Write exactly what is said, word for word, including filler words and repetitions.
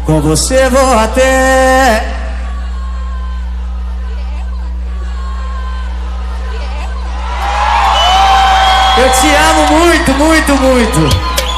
Com você vou até. Eu te amo muito, muito, muito.